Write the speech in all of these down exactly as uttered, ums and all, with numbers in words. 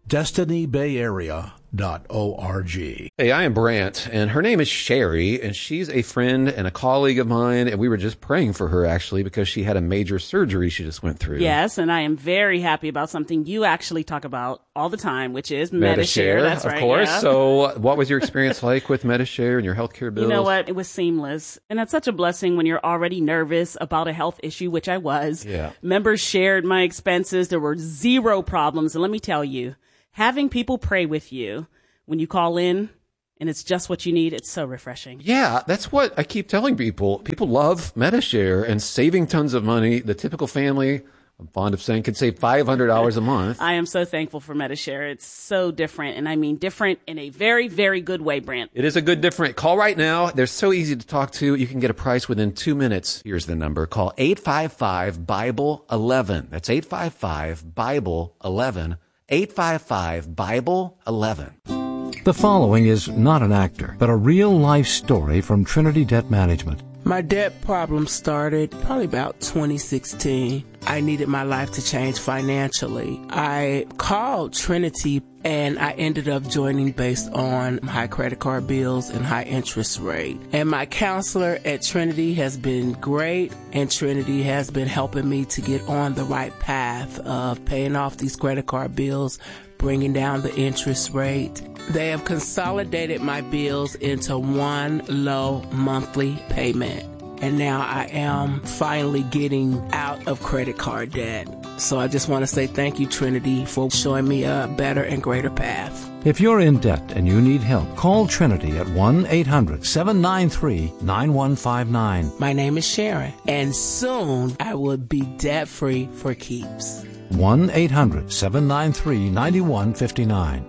destiny bay area dot org. Hey, I am Brant, and her name is Sherry, and she's a friend and a colleague of mine, and we were just praying for her, actually, because she had a major surgery she just went through. Yes, and I am very happy about something you actually talk about all the time, which is Medi-Share. Medi-Share. That's of right, course. yeah. So what was your experience like with Medi-Share and your healthcare bills? You know what? It was seamless. And that's such a blessing when you're already nervous about a health issue, which I was. Yeah. Members shared my expenses. There were zero problems. And let me tell you, having people pray with you when you call in and it's just what you need, it's so refreshing. Yeah, that's what I keep telling people. People love Medi-Share and saving tons of money. The typical family, I'm fond of saying, could save five hundred dollars a month. I am so thankful for Medi-Share. It's so different. And I mean different in a very, very good way, Brant. It is a good different. Call right now. They're so easy to talk to. You can get a price within two minutes. Here's the number. Call eight five five, Bible eleven. That's eight five five, Bible eleven. eight five five, Bible eleven. The following is not an actor, but a real-life story from Trinity Debt Management. My debt problem started probably about twenty sixteen. I needed my life to change financially. I called Trinity and I ended up joining based on high credit card bills and high interest rate. And my counselor at Trinity has been great, and Trinity has been helping me to get on the right path of paying off these credit card bills, bringing down the interest rate. They have consolidated my bills into one low monthly payment. And now I am finally getting out of credit card debt. So I just want to say thank you, Trinity, for showing me a better and greater path. If you're in debt and you need help, call Trinity at one eight hundred, seven nine three, nine one five nine. My name is Sharon, and soon I will be debt-free for keeps. one eight hundred, seven nine three, nine one five nine.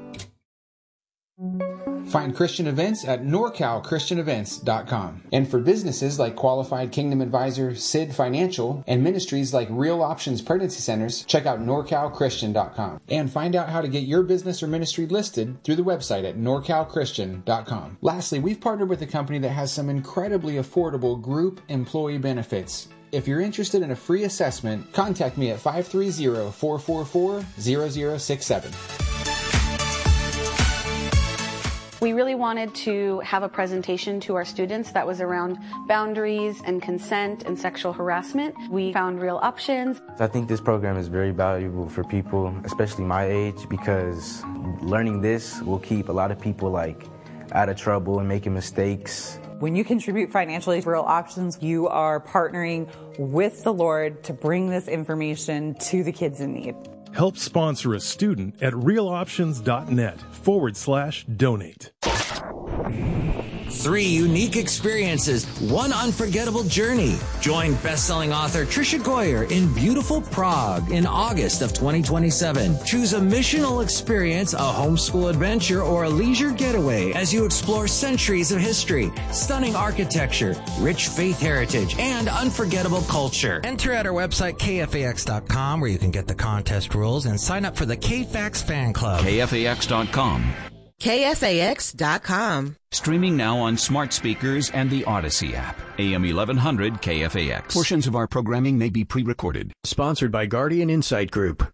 Find Christian events at nor cal christian events dot com. And for businesses like Qualified Kingdom Advisor, S I D Financial, and ministries like Real Options Pregnancy Centers, check out nor cal christian dot com. And find out how to get your business or ministry listed through the website at nor cal christian dot com. Lastly, we've partnered with a company that has some incredibly affordable group employee benefits. If you're interested in a free assessment, contact me at five three zero, four four four, zero zero six seven. We really wanted to have a presentation to our students that was around boundaries and consent and sexual harassment. We found Real Options. I think this program is very valuable for people, especially my age, because learning this will keep a lot of people like out of trouble and making mistakes. When you contribute financially to Real Options, you are partnering with the Lord to bring this information to the kids in need. Help sponsor a student at realoptions.net forward slash donate. Three unique experiences, one unforgettable journey. Join best-selling author Tricia Goyer in beautiful Prague in August of twenty twenty-seven. Choose a missional experience, a homeschool adventure, or a leisure getaway as you explore centuries of history, stunning architecture, rich faith heritage, and unforgettable culture. Enter at our website, K F A X dot com, where you can get the contest rules and sign up for the K F A X fan club. K F A X dot com. K F A X dot com. Streaming now on smart speakers and the Odyssey app. A M eleven hundred K F A X. Portions of our programming may be pre-recorded. Sponsored by Guardian Insight Group.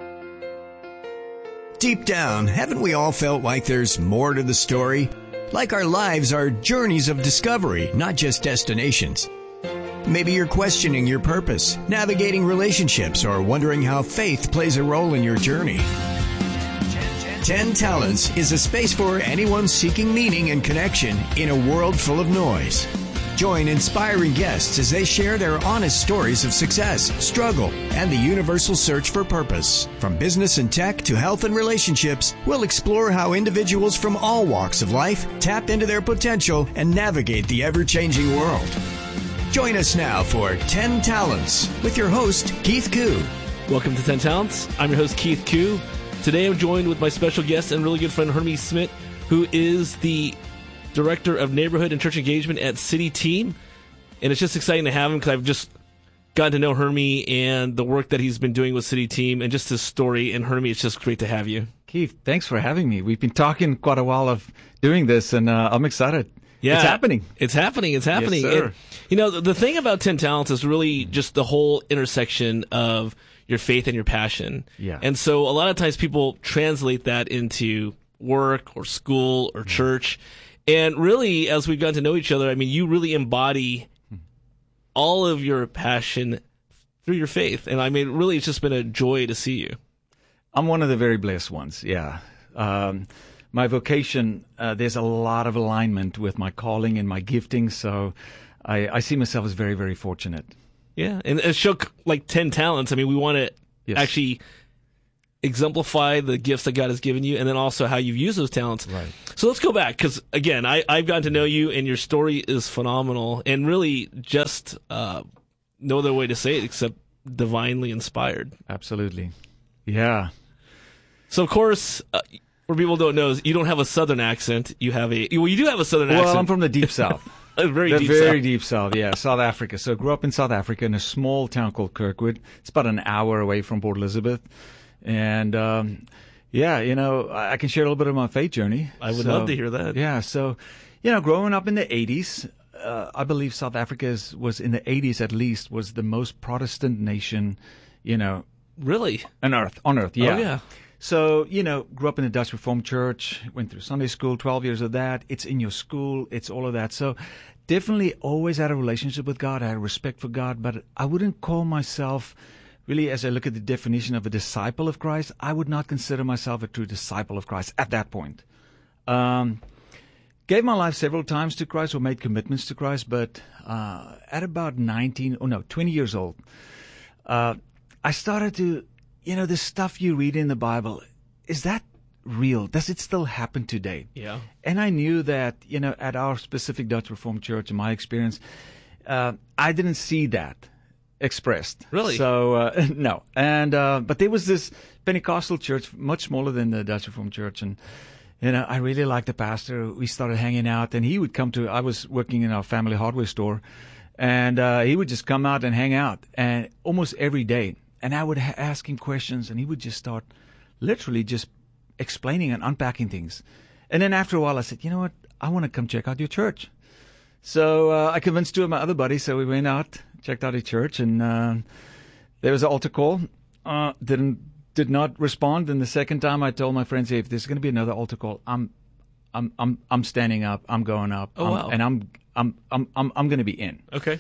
Deep down, haven't we all felt like there's more to the story? Like our lives are journeys of discovery, not just destinations. Maybe you're questioning your purpose, navigating relationships, or wondering how faith plays a role in your journey. Ten Talents is a space for anyone seeking meaning and connection in a world full of noise. Join inspiring guests as they share their honest stories of success, struggle, and the universal search for purpose. From business and tech to health and relationships, we'll explore how individuals from all walks of life tap into their potential and navigate the ever-changing world. Join us now for Ten Talents with your host, Keith Koo. Welcome to Ten Talents. I'm your host, Keith Koo. Today I'm joined with my special guest and really good friend, Hermes Smith, who is the Director of Neighborhood and Church Engagement at City Team. And it's just exciting to have him because I've just gotten to know Hermes and the work that he's been doing with City Team and just his story. And Hermes, it's just great to have you. Keith, thanks for having me. We've been talking quite a while of doing this, and uh, I'm excited. Yeah, it's happening. It's happening. It's happening. Yes, sir. And, you know, the, the thing about Ten Talents is really just the whole intersection of your faith and your passion. Yeah. And so a lot of times people translate that into work or school or church. And really, as we've gotten to know each other, I mean, you really embody all of your passion through your faith. And I mean, really, it's just been a joy to see you. I'm one of the very blessed ones, yeah. Um, my vocation, uh, there's a lot of alignment with my calling and my gifting, so I, I see myself as very, very fortunate. Yeah, and it shook like ten talents. I mean, we want to Yes. actually exemplify the gifts that God has given you and then also how you've used those talents. Right. So let's go back because, again, I, I've gotten to know you and your story is phenomenal and really just uh, no other way to say it except divinely inspired. Absolutely. Yeah. So, of course, uh, for people who don't know, you don't have a Southern accent. You have a, well, you do have a Southern Well, accent. I'm from the deep South. A very the deep very South. deep South, yeah, South Africa. So I grew up in South Africa in a small town called Kirkwood. It's about an hour away from Port Elizabeth. And, um, yeah, you know, I I can share a little bit of my faith journey. I would So, love to hear that. Yeah, so, you know, growing up in the eighties, uh, I believe South Africa is, was, in the eighties at least, was the most Protestant nation, you know. Really? On earth, on earth, yeah. Oh, yeah. So, you know, grew up in the Dutch Reformed Church, went through Sunday school, twelve years of that. It's in your school, it's all of that. So definitely always had a relationship with God. I had respect for God, but I wouldn't call myself, really, as I look at the definition of a disciple of Christ, I would not consider myself a true disciple of Christ at that point. Um, gave my life several times to Christ or made commitments to Christ, but uh, at about nineteen, oh no, twenty years old, uh, I started to, you know, the stuff you read in the Bible, is that real? Does it still happen today? Yeah. And I knew that, you know, at our specific Dutch Reformed Church, in my experience, uh, I didn't see that expressed. Really? So, uh, no. And, uh, but there was this Pentecostal church, much smaller than the Dutch Reformed Church. And, you know, I really liked the pastor. We started hanging out and he would come to, I was working in our family hardware store and, uh, he would just come out and hang out and almost every day. And I would ha- ask him questions and he would just start literally just explaining and unpacking things. And then after a while I said, you know what? I want to come check out your church. So, uh, I convinced two of my other buddies. So we went out, checked out a church, and uh, there was an altar call. Uh, didn't did not respond. And the second time, I told my friends, hey, if there's going to be another altar call, I'm I'm I'm I'm standing up. I'm going up. Oh, I'm, wow. And I'm I'm I'm I'm I'm going to be in. Okay.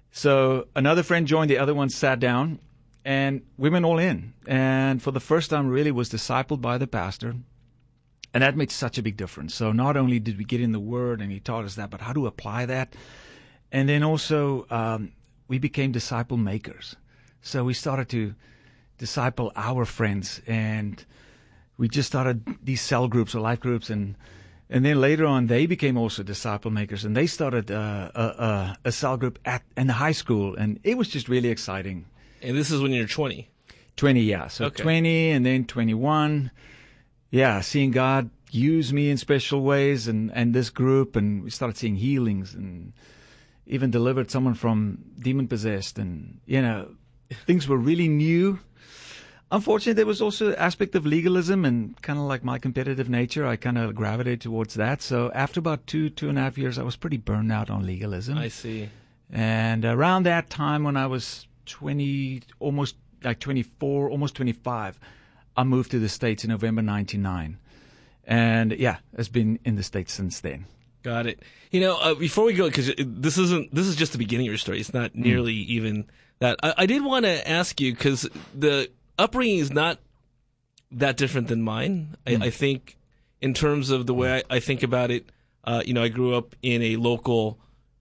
So another friend joined. The other one sat down, and we went all in. And for the first time, really was discipled by the pastor. And that made such a big difference. So not only did we get in the Word and he taught us that, but how to apply that. And then also um, we became disciple makers. So we started to disciple our friends, and we just started these cell groups or life groups. And and then later on, they became also disciple makers, and they started uh, a, a, a cell group at in the high school. And it was just really exciting. And this is when you're twenty. twenty, yeah. So Okay. twenty and then twenty-one. Yeah, seeing God use me in special ways and, and this group, and we started seeing healings and even delivered someone from demon-possessed, and, you know, things were really new. Unfortunately, there was also an aspect of legalism, and kind of like my competitive nature, I kind of gravitated towards that. So after about two, two and a half years, I was pretty burned out on legalism. I see. And around that time when I was twenty, almost like twenty-four, almost twenty-five, I moved to the States in November ninety-nine. And yeah, it's been in the States since then. Got it. You know, uh, before we go, because this isn't, this is just the beginning of your story. It's not nearly even that. I, I did want to ask you, because the upbringing is not that different than mine. Mm. I, I think in terms of the way I, I think about it, uh, you know, I grew up in a local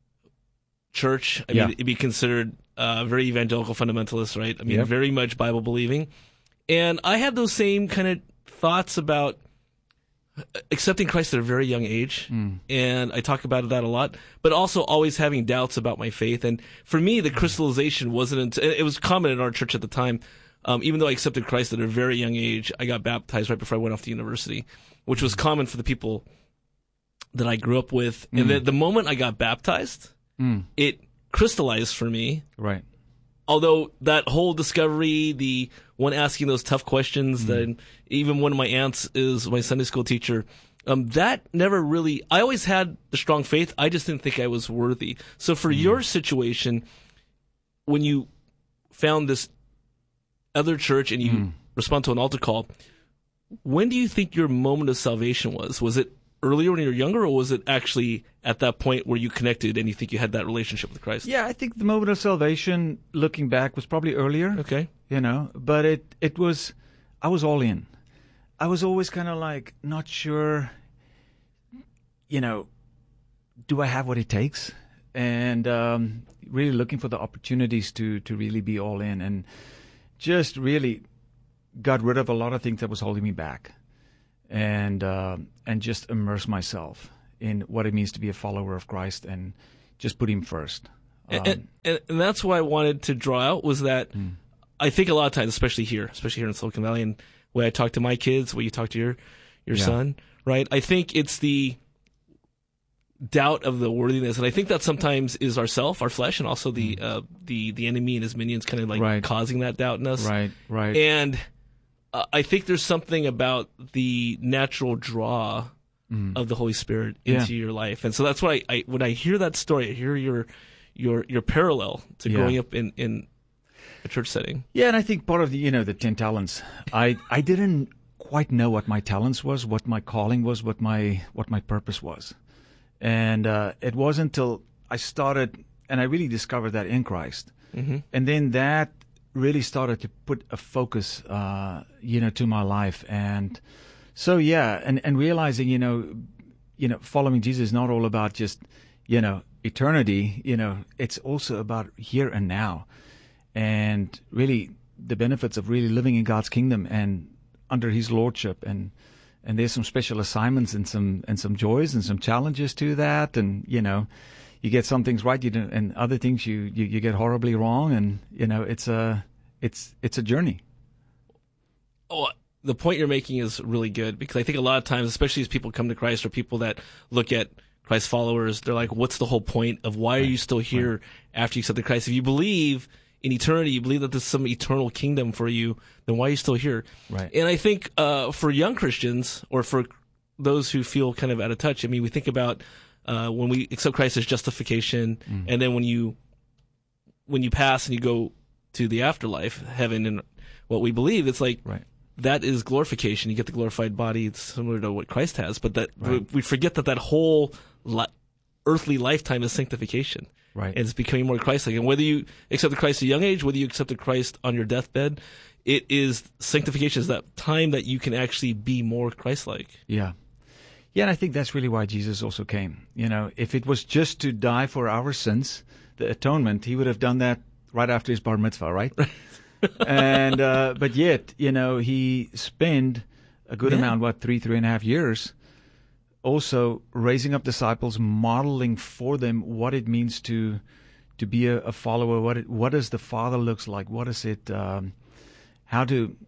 church. I Yeah. mean, it'd be considered uh, very evangelical fundamentalist, right? I mean, Yep. very much Bible believing. And I had those same kind of thoughts about accepting Christ at a very young age. Mm. And I talk about that a lot, but also always having doubts about my faith. And for me, the crystallization wasn't until, it was common in our church at the time. Um, even though I accepted Christ at a very young age, I got baptized right before I went off to university, which was common for the people that I grew up with. Mm. And the, the moment I got baptized, Mm. it crystallized for me. Right. Although that whole discovery, the one asking those tough questions, Mm. that even one of my aunts is my Sunday school teacher, um, that never really, I always had the strong faith. I just didn't think I was worthy. So for Mm. your situation, when you found this other church and you Mm. respond to an altar call. When do you think your moment of salvation was? Was it earlier when you were younger, or was it actually at that point where you connected and you think you had that relationship with Christ? Yeah, I think the moment of salvation, looking back, was probably earlier. Okay. You know, but it, it was, I was all in. I was always kind of like not sure, you know, do I have what it takes? And um, really looking for the opportunities to, to really be all in, and just really got rid of a lot of things that was holding me back, and uh, and just immerse myself in what it means to be a follower of Christ and just put him first. Um, And, and, and that's what I wanted to draw out was that Mm. I think a lot of times, especially here, especially here in Silicon Valley, and the way I talk to my kids, the way you talk to your your Yeah. son, right? I think it's the doubt of the worthiness, and I think that sometimes is ourself, our flesh, and also the uh, the the enemy and his minions kind of like Right. causing that doubt in us. Right, right. And uh, I think there's something about the natural draw Mm. of the Holy Spirit Yeah. into your life, and so that's why I, I when I hear that story, I hear your your your parallel to Yeah. growing up in in a church setting. Yeah, and I think part of the, you know, the ten talents, I, I didn't quite know what my talents was, what my calling was, what my what my purpose was. And uh, it wasn't until I started, and I really discovered that in Christ. Mhm. And then that really started to put a focus, uh, you know, to my life. And so, yeah, and, and realizing, you know, you know, following Jesus is not all about just, you know, eternity, you know, it's also about here and now. And really the benefits of really living in God's kingdom and under his lordship, and and there's some special assignments and some and some joys and some challenges to that, and you know, you get some things right, you do, and other things you, you, you get horribly wrong, and you know, it's a it's it's a journey. Oh, the point you're making is really good, because I think a lot of times, especially as people come to Christ or people that look at Christ followers, they're like, what's the whole point of why are you still here right. after you accepted Christ? If you believe in eternity, you believe that there's some eternal kingdom for you, then why are you still here? Right. And I think uh, for young Christians, or for those who feel kind of out of touch, I mean, we think about uh, when we accept Christ as justification, mm. and then when you when you pass and you go to the afterlife, heaven, and what we believe, it's like right. that is glorification. You get the glorified body. It's similar to what Christ has, but that right. we, we forget that that whole li- earthly lifetime is sanctification. Right. And it's becoming more Christ-like. And whether you accepted Christ at a young age, whether you accepted Christ on your deathbed, it is sanctification is that time that you can actually be more Christ-like. Yeah. Yeah, and I think that's really why Jesus also came. You know, if it was just to die for our sins, the atonement, he would have done that right after his bar mitzvah, right? and uh, but yet, you know, he spent a good yeah. amount, what, three, three and a half years, also raising up disciples, modeling for them what it means to to be a, a follower. What it, what does the Father looks like? What is it? Um, how to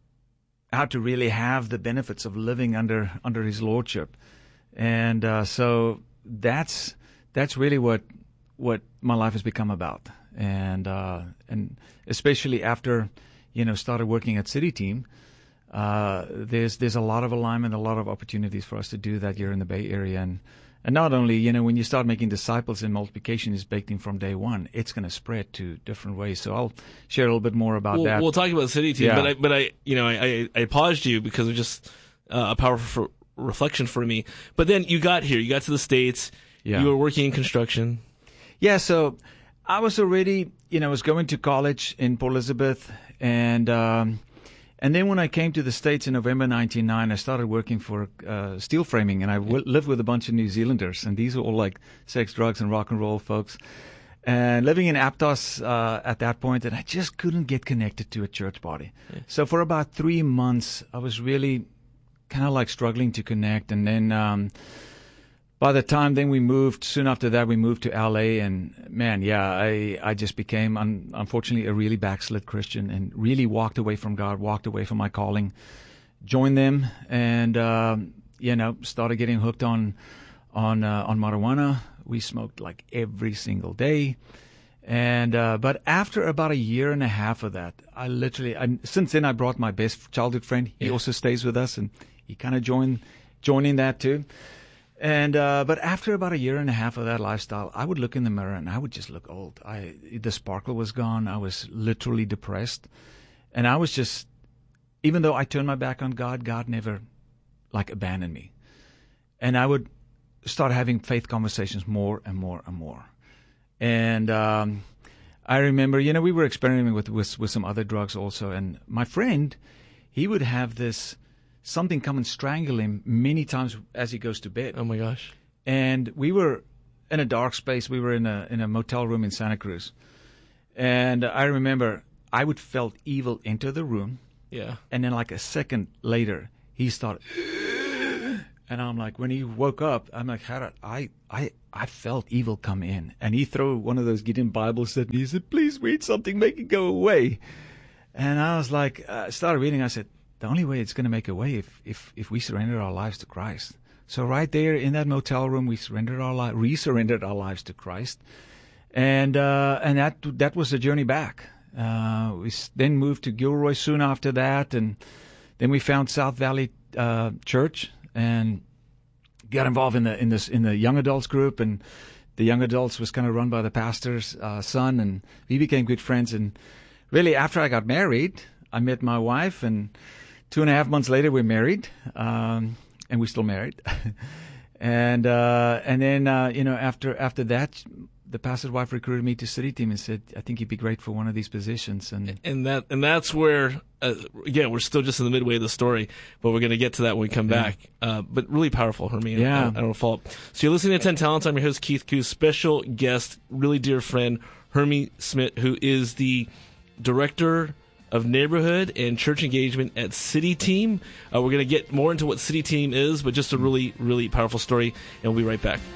how to really have the benefits of living under under His lordship, and uh, so that's that's really what what my life has become about, and uh, and especially after you know started working at City Team. Uh, there's there's a lot of alignment, a lot of opportunities for us to do that here in the Bay Area, and and not only you know when you start making disciples and multiplication is baked in from day one, it's going to spread to different ways. So I'll share a little bit more about we'll, that. We'll talk about the City Team, yeah. but I but I you know I I paused you because it was just uh, a powerful reflection for me. But then you got here, you got to the States, yeah. you were working in construction. Yeah, so I was already you know I was going to college in Port Elizabeth, and. Um, And then when I came to the States in November nineteen ninety-nine, I started working for uh, steel framing, and I w- lived with a bunch of New Zealanders, and these were all like sex, drugs, and rock and roll folks. And living in Aptos uh, at that point, and I just couldn't get connected to a church body. Yeah. So for about three months, I was really kind of like struggling to connect. And then um, by the time then we moved, soon after that, we moved to L A, and man, yeah, I, I just became, un, unfortunately, a really backslid Christian and really walked away from God, walked away from my calling, joined them, and, um, you know, started getting hooked on, on, uh, on marijuana. We smoked like every single day. And, uh, but after about a year and a half of that, I literally, I, since then I brought my best childhood friend. He yeah. also stays with us, and he kind of joined, joined in that too. And uh, but after about a year and a half of that lifestyle, I would look in the mirror and I would just look old. I the sparkle was gone. I was literally depressed, And I was just, even though I turned my back on God, God never like abandoned me. And I would start having faith conversations more and more and more. And um, I remember, you know, we were experimenting with, with with some other drugs also. And my friend, he would have this something come and strangle him many times as he goes to bed. Oh my gosh! And we were in a dark space. We were in a in a motel room in Santa Cruz. And I remember I would felt evil enter the room. Yeah. And then like a second later, he started. And I'm like, when he woke up, I'm like, Harald, I, I, I felt evil come in. And he threw one of those Gideon Bibles at me. He said, please read something, make it go away. And I was like, I uh, started reading. I said, the only way it's going to make it away if, if, if we surrender our lives to Christ. So right there in that motel room, we surrendered our li- re-surrendered our lives to Christ. And, uh, and that, that was the journey back. Uh, we then moved to Gilroy soon after that. And then we found South Valley, uh, Church. And got involved in the in this in the young adults group, and the young adults was kind of run by the pastor's uh, son, and we became good friends. And really, after I got married, I met my wife, and two and a half months later, we're married, um, and we're still married. and uh, and then uh, you know after after that, the pastor's wife recruited me to City Team and said, I think you'd be great for one of these positions. And and that and that's where, uh, again, we're still just in the midway of the story, but we're going to get to that when we come yeah. back. Uh, but really powerful, Hermie. Yeah. I, I don't follow up. So you're listening to ten Talents. I'm your host, Keith Koo. Special guest, really dear friend, Hermie Smit, who is the director of neighborhood and church engagement at City Team. Uh, we're going to get more into what City Team is, but just a really, really powerful story, and we'll be right back.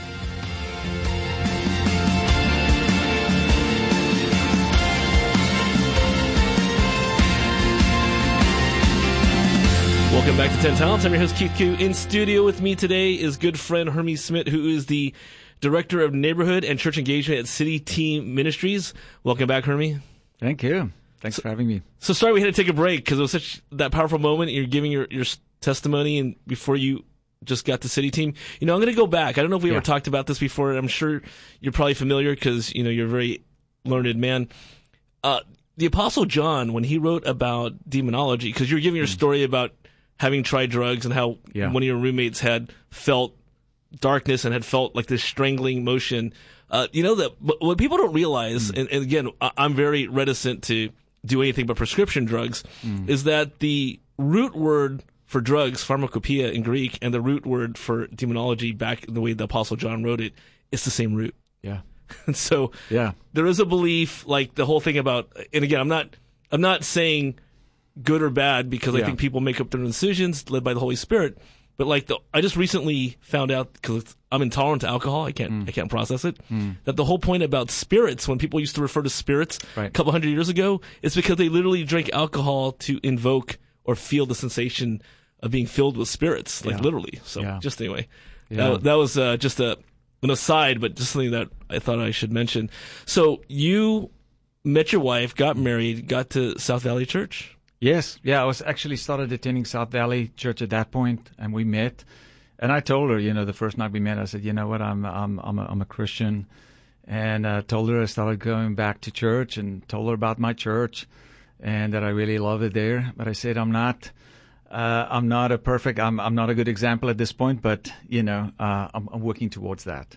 Welcome back to ten Talents. I'm your host, Keith Koo. In studio with me today is good friend Hermie Smit, who is the Director of Neighborhood and Church Engagement at City Team Ministries. Welcome back, Hermie. Thank you. Thanks so, for having me. So sorry we had to take a break because it was such that powerful moment. You're giving your, your testimony, and before you just got to City Team. You know, I'm going to go back. I don't know if we yeah. ever talked about this before. I'm sure you're probably familiar because, you know, you're a very learned man. Uh, the Apostle John, when he wrote about demonology, because you're giving your mm. story about having tried drugs and how yeah. one of your roommates had felt darkness and had felt like this strangling motion. Uh, you know, that what people don't realize, mm. and, and again, I'm very reticent to do anything but prescription drugs, mm. is that the root word for drugs, pharmacopoeia in Greek, and the root word for demonology back in the way the Apostle John wrote it, it's the same root. Yeah. And so yeah. there is a belief, like the whole thing about, and again, I'm not, I'm not saying good or bad, because yeah. I think people make up their own decisions led by the Holy Spirit. But like the, I just recently found out, because I'm intolerant to alcohol, I can't, mm. I can't process it. Mm. That the whole point about spirits, when people used to refer to spirits right. a couple hundred years ago, it's because they literally drank alcohol to invoke or feel the sensation of being filled with spirits, like yeah. literally. So yeah. just anyway, yeah. that, that was uh, just a an aside, but just something that I thought I should mention. So you met your wife, got married, got to South Valley Church. Yes, yeah, I was actually started attending South Valley Church at that point, and we met. And I told her, you know, the first night we met, I said, you know what, I'm I'm I'm a, I'm a Christian, and uh, told her I started going back to church, and told her about my church, and that I really love it there. But I said I'm not, uh, I'm not a perfect, I'm I'm not a good example at this point, but you know, uh, I'm, I'm working towards that.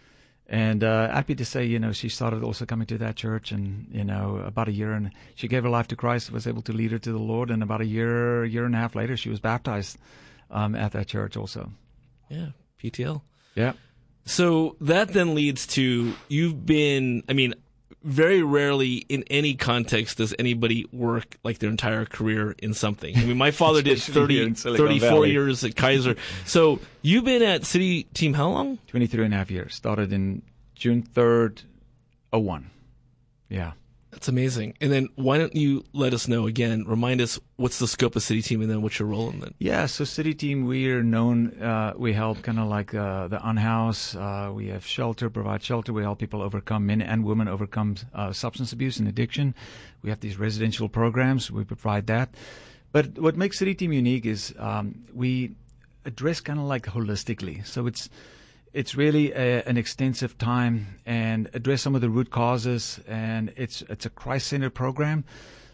And uh, happy to say, you know, she started also coming to that church, and you know, about a year, and she gave her life to Christ, was able to lead her to the Lord, and about a year, year and a half later, she was baptized um, at that church also. Yeah, P T L. Yeah. So that then leads to, you've been, I mean, very rarely in any context does anybody work like their entire career in something. I mean, my father did thirty, thirty-four Valley. years at Kaiser. So you've been at City Team how long? twenty-three and a half years. Started in June third, oh one. Yeah. That's amazing. And then why don't you let us know again, remind us what's the scope of City Team and then what's your role in that? Yeah, so City Team, we are known, uh, we help kind of like uh, the unhoused. Uh, we have shelter, provide shelter. We help people overcome, men and women overcome uh, substance abuse and addiction. We have these residential programs. We provide that. But what makes City Team unique is um, we address kind of like holistically. So it's It's really a, an extensive time and address some of the root causes, and it's it's a Christ-centered program.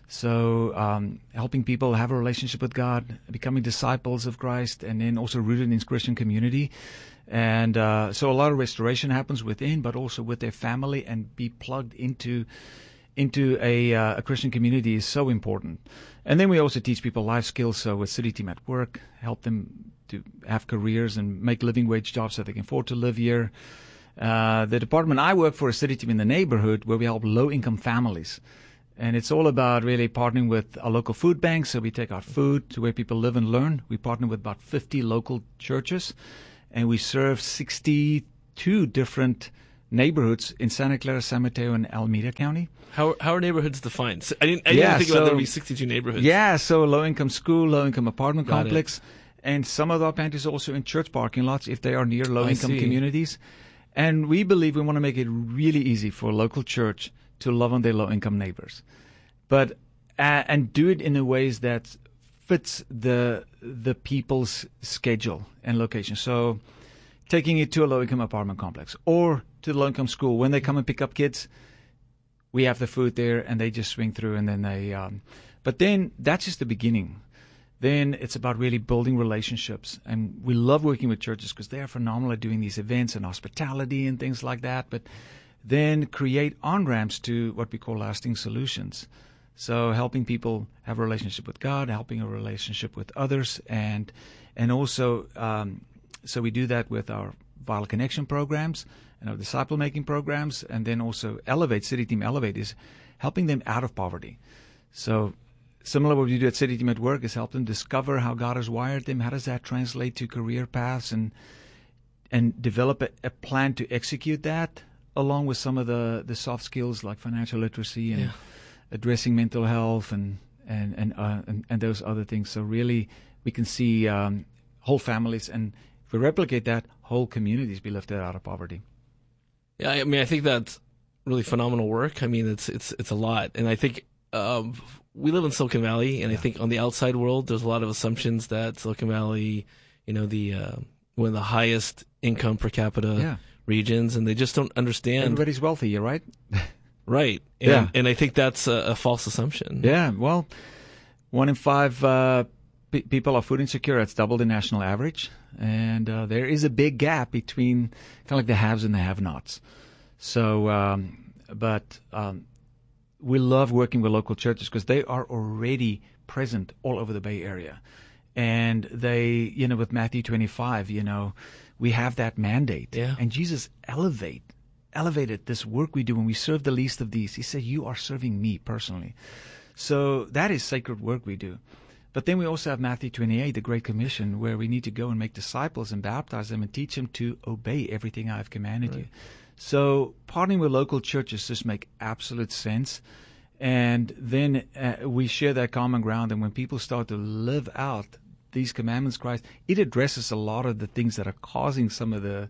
So um, helping people have a relationship with God, becoming disciples of Christ, and then also rooted in Christian community. And uh, so a lot of restoration happens within, but also with their family, and be plugged into into a, uh, a Christian community is so important. And then we also teach people life skills. So with City Team at Work, help them to have careers and make living wage jobs so they can afford to live here. Uh, the department I work for is City Team in the Neighborhood, where we help low-income families. And it's all about really partnering with our local food banks. So we take our food to where people live and learn. We partner with about fifty local churches, and we serve sixty-two different neighborhoods in Santa Clara, San Mateo, and Alameda County. How how are neighborhoods defined? I didn't, I didn't yeah, think so, about there be sixty-two neighborhoods. Yeah, so low-income school, low-income apartment Got complex. it. And some of our pantries also in church parking lots if they are near low-income see. communities. And we believe we want to make it really easy for a local church to love on their low-income neighbors, but uh, and do it in a ways that fits the the people's schedule and location. So taking it to a low-income apartment complex or to the low-income school. When they come and pick up kids, we have the food there, and they just swing through, and then they. Um, but then that's just the beginning. Then it's about really building relationships. And we love working with churches because they are phenomenal at doing these events and hospitality and things like that. But then create on-ramps to what we call lasting solutions. So helping people have a relationship with God, helping a relationship with others. And and also, um, so we do that with our Vital Connection programs and our disciple-making programs. And then also Elevate, City Team Elevate is helping them out of poverty. So similar to what we do at City Team at Work is help them discover how God has wired them. How does that translate to career paths, and and develop a, a plan to execute that, along with some of the, the soft skills like financial literacy and Yeah. addressing mental health and and and, uh, and and those other things. So really, we can see um, whole families, and if we replicate that, whole communities be lifted out of poverty. Yeah, I mean, I think that's really phenomenal work. I mean, it's it's it's a lot, and I think um, we live in Silicon Valley, and yeah. I think on the outside world, there's a lot of assumptions that Silicon Valley, you know, the uh, one of the highest income per capita yeah. regions, and they just don't understand. Everybody's wealthy, right? Right. And, yeah. and I think that's a, a false assumption. Yeah. Well, one in five uh, p- people are food insecure. That's double the national average. And uh, there is a big gap between kind of like the haves and the have-nots. So, um, but um, we love working with local churches because they are already present all over the Bay Area. And they, you know, with Matthew twenty-five, you know, we have that mandate. Yeah. And Jesus elevate. elevated this work we do when we serve the least of these. He said, you are serving me personally. So that is sacred work we do. But then we also have Matthew twenty-eight, the Great Commission, where we need to go and make disciples and baptize them and teach them to obey everything I have commanded right. you. So partnering with local churches just make absolute sense. And then uh, we share that common ground. And when people start to live out these commandments, Christ, it addresses a lot of the things that are causing some of the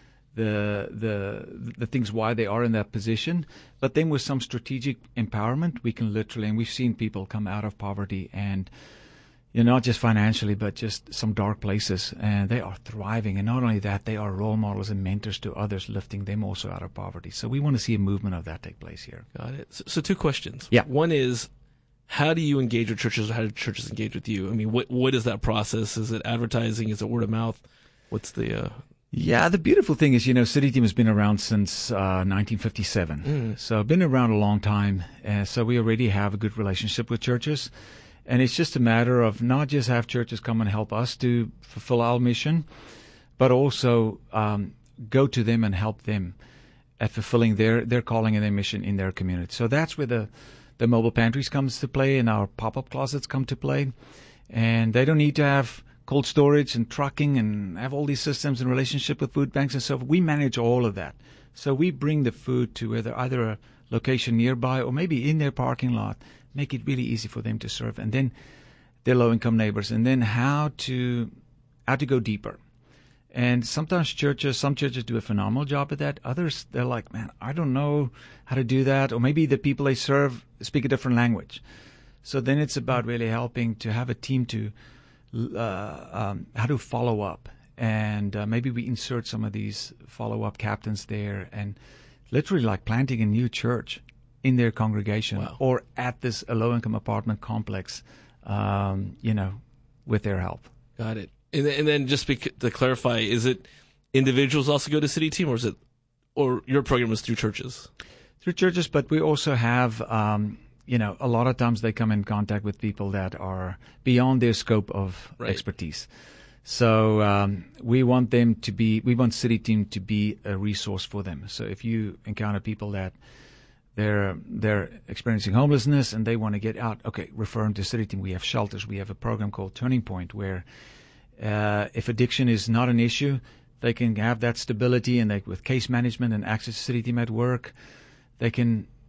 the the the things why they are in that position. But then with some strategic empowerment, we can literally, and we've seen people come out of poverty and, you know, not just financially, but just some dark places, and they are thriving. And not only that, they are role models and mentors to others, lifting them also out of poverty. So we want to see a movement of that take place here. Got it. So, so two questions. Yeah. One is, how do you engage with churches, or how do churches engage with you? I mean, what what is that process? Is it advertising? Is it word of mouth? What's the... Uh... Yeah, the beautiful thing is, you know, City Team has been around since uh, nineteen fifty-seven. Mm. So been around a long time. Uh, so we already have a good relationship with churches. And it's just a matter of not just have churches come and help us to fulfill our mission, but also um, go to them and help them at fulfilling their, their calling and their mission in their community. So that's where the, the mobile pantries comes to play and our pop-up closets come to play. And they don't need to have cold storage and trucking and have all these systems in relationship with food banks and so forth. We manage all of that. So we bring the food to either, either a location nearby or maybe in their parking lot, make it really easy for them to serve, and then their low-income neighbors, and then how to how to go deeper. And sometimes churches, some churches do a phenomenal job at that. Others, they're like, man, I don't know how to do that. Or maybe the people they serve speak a different language. So then it's about really helping to have a team to uh, um, how to follow up. And uh, maybe we insert some of these follow-up captains there, and literally like planting a new church in their congregation Wow. or at this low-income apartment complex, um, you know, with their help. Got it. And then, and then just bec- to clarify, is it individuals also go to City Team, or is it, or your program is through churches? Through churches, but we also have, um, you know, a lot of times they come in contact with people that are beyond their scope of Right. expertise. So um, we want them to be, we want City Team to be a resource for them. So if you encounter people that they're they're experiencing homelessness and they want to get out, okay, refer them to City Team. We have shelters. We have a program called Turning Point where uh, if addiction is not an issue, they can have that stability, and they, with case management and access to City Team at work, they can